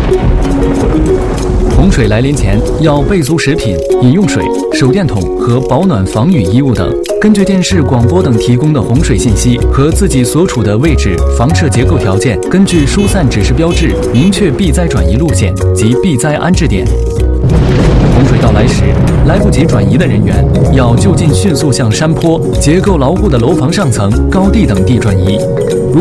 洪水来临前，要备足食品、饮用水、手电筒和保暖防雨衣物等。根据电视、广播等提供的洪水信息和自己所处的位置、房舍结构条件，根据疏散指示标志，明确避灾转移路线及避灾安置点。洪水到来时，来不及转移的人员要就近迅速向山坡、结构牢固的楼房上层、高地等地转移。